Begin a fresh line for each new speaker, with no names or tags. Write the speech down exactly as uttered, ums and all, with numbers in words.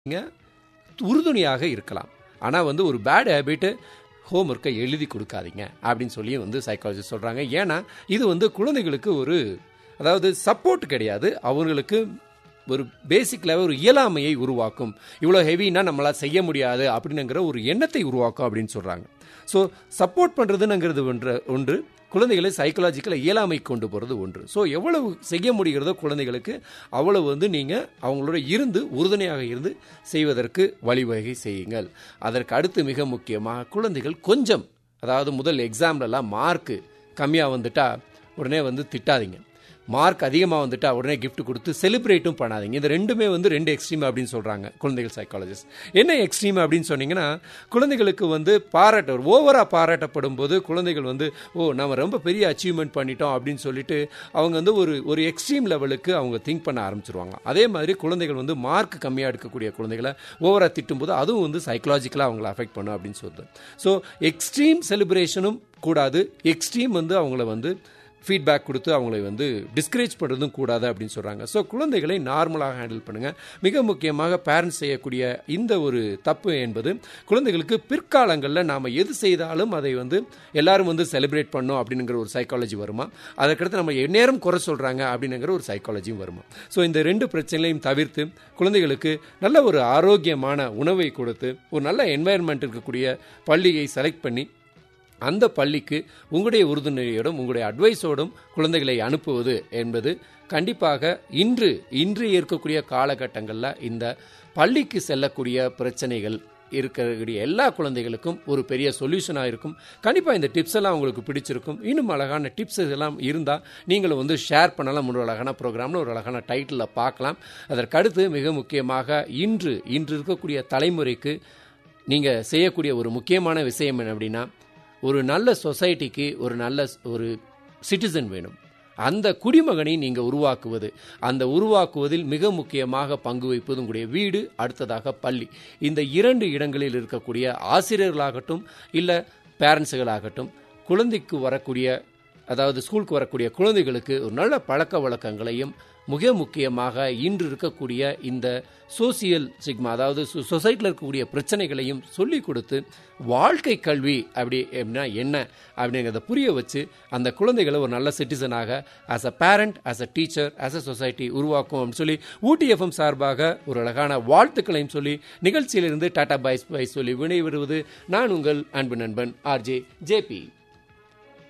உறுதுணையாக இருக்கலாம். ஆனால் வந்து ஒரு பேட் ஹேபிட்டு ஹோம் ஒர்க்கை எழுதி கொடுக்காதீங்க அப்படின்னு சொல்லி வந்து சைக்காலஜிஸ்ட் சொல்கிறாங்க. ஏன்னா இது வந்து குழந்தைகளுக்கு ஒரு அதாவது சப்போர்ட் கிடையாது, அவங்களுக்கு ஒரு பேசிக் லெவல் ஒரு இயலாமையை உருவாக்கும். இவ்வளோ ஹெவினா நம்மளால் செய்ய முடியாது அப்படின்னுங்கிற ஒரு எண்ணத்தை உருவாக்கும் அப்படின்னு சொல்கிறாங்க. ஸோ சப்போர்ட் பண்ணுறதுங்கிறது ஒன்று ஒன்று குழந்தைகளை சைக்கலாஜிக்கலாக இயலாமை கொண்டு போகிறது ஒன்று. ஸோ எவ்வளவு செய்ய முடிகிறதோ குழந்தைகளுக்கு அவ்வளவு வந்து நீங்கள் அவங்களோட இருந்து உறுதுணையாக இருந்து செய்வதற்கு வழிவகை செய்யுங்கள். அதற்கு அடுத்து மிக முக்கியமாக குழந்தைகள் கொஞ்சம் அதாவது முதல் எக்ஸாம்லலாம் மார்க்கு கம்மியாக வந்துட்டா உடனே வந்து திட்டாதீங்க. மார்க் அதிகமாக வந்துட்டா உடனே கிஃப்ட் கொடுத்து செலிப்ரேட்டும் பண்ணாதீங்க. இது ரெண்டுமே வந்து ரெண்டு எக்ஸ்ட்ரீம் அப்படின்னு சொல்கிறாங்க குழந்தைகள் சைக்காலஜிஸ்ட். என்ன எக்ஸ்ட்ரீம் அப்படின்னு சொன்னீங்கன்னா, குழந்தைகளுக்கு வந்து பாராட்ட ஓவராக பாராட்டப்படும் போது குழந்தைகள் வந்து ஓ நம்ம ரொம்ப பெரிய அச்சீவ்மெண்ட் பண்ணிட்டோம் அப்படின்னு சொல்லிட்டு அவங்க வந்து ஒரு ஒரு எக்ஸ்ட்ரீம் லெவலுக்கு அவங்க திங்க் பண்ண ஆரம்பிச்சிருவாங்க. அதே மாதிரி குழந்தைகள் வந்து மார்க் கம்மியாக எடுக்கக்கூடிய குழந்தைகளை ஓவராக திட்டும் போது அதுவும் வந்து சைக்கலாஜிக்கலாக அவங்களை அஃபெக்ட் பண்ணும் அப்படின்னு சொல்லுது. ஸோ எக்ஸ்ட்ரீம் செலிப்ரேஷனும் கூடாது, எக்ஸ்ட்ரீம் வந்து அவங்கள வந்து ஃபீட்பேக் கொடுத்து அவங்களை வந்து டிஸ்கரேஜ் பண்ணுறதும் கூடாது அப்படின்னு சொல்கிறாங்க. ஸோ குழந்தைகளை நார்மலாக ஹேண்டில் பண்ணுங்கள். மிக முக்கியமாக பேரண்ட்ஸ் செய்யக்கூடிய இந்த ஒரு தப்பு என்பது குழந்தைகளுக்கு பிற்காலங்களில் நாம் எது செய்தாலும் அதை வந்து எல்லாரும் வந்து செலிப்ரேட் பண்ணோம் அப்படிங்கிற ஒரு சைக்காலஜி வருமா, அதற்கடுத்து நம்ம எந்நேரம் குறை சொல்கிறாங்க அப்படிங்கிற ஒரு சைக்காலஜியும் வருமா. ஸோ இந்த ரெண்டு பிரச்சனைகளையும் தவிர்த்து குழந்தைகளுக்கு நல்ல ஒரு ஆரோக்கியமான உணவை கொடுத்து ஒரு நல்ல என்வாயர்மெண்ட் இருக்கக்கூடிய பள்ளியை செலக்ட் பண்ணி அந்த பள்ளிக்கு உங்களுடைய உறுதுணையோடும் உங்களுடைய அட்வைஸோடும் குழந்தைகளை அனுப்புவது என்பது கண்டிப்பாக இன்று இன்று இருக்கக்கூடிய காலகட்டங்களில் இந்த பள்ளிக்கு செல்லக்கூடிய பிரச்சனைகள் இருக்கக்கூடிய எல்லா குழந்தைகளுக்கும் ஒரு பெரிய சொல்யூஷனாக இருக்கும். கண்டிப்பாக இந்த டிப்ஸ் எல்லாம் உங்களுக்கு பிடிச்சிருக்கும். இன்னும் அழகான டிப்ஸ் எல்லாம் இருந்தால் நீங்களும் வந்து ஷேர் பண்ணலாம். ஒரு அழகான ப்ரோக்ராம்னு ஒரு அழகான டைட்டிலில் பார்க்கலாம். அதற்கடுத்து மிக முக்கியமாக இன்று இன்று இருக்கக்கூடிய தலைமுறைக்கு நீங்கள் செய்யக்கூடிய ஒரு முக்கியமான விஷயம் என்ன அப்படின்னா, ஒரு நல்ல சொசைட்டிக்கு ஒரு நல்ல ஒரு சிட்டிசன் வேணும். அந்த குடிமகனை நீங்கள் உருவாக்குவது, அந்த உருவாக்குவதில் மிக முக்கியமாக பங்கு வைப்பது உங்களுடைய வீடு, அடுத்ததாக பள்ளி. இந்த இரண்டு இடங்களில் இருக்கக்கூடிய ஆசிரியர்களாகட்டும் இல்லை பேரண்ட்ஸுகளாகட்டும் குழந்தைக்கு வரக்கூடிய அதாவது ஸ்கூலுக்கு வரக்கூடிய குழந்தைகளுக்கு ஒரு நல்ல பழக்க வழக்கங்களையும் மிக முக்கியமாக இன்று இருக்கக்கூடிய இந்த சோசியல் சிக்மா அதாவது சொசைட்டியில் இருக்கக்கூடிய பிரச்சனைகளையும் சொல்லிக் கொடுத்து வாழ்க்கை கல்வி அப்படி அப்படின்னா என்ன அப்படிங்கிறத புரிய வச்சு அந்த குழந்தைகளை ஒரு நல்ல சிட்டிசனாக as a parent, as a teacher, as a society உருவாக்கும் அப்படின்னு சொல்லி ஊட்டி எஃப்எம் சார்பாக ஒரு அழகான வாழ்த்துக்களையும் சொல்லி நிகழ்ச்சியிலிருந்து டாடா பாய்ஸ் பாய் சொல்லி விடைபெறுவது நான் உங்கள் அன்பு நண்பன் ஆர்ஜே ஜேபி.